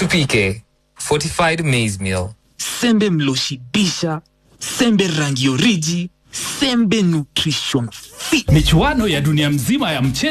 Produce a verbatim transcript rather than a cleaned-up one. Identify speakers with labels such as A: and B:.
A: Tupike, fortified maize meal.
B: Sembe mloshibisha, sembe rangi oriji, sembe nutrition fit.
C: Michuano ya dunia mzima ya mchezo